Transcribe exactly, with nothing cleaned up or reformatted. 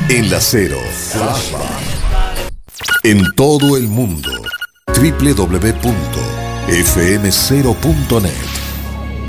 En la Cero. Flashback. En todo el mundo. doble u doble u doble u punto f m cero punto net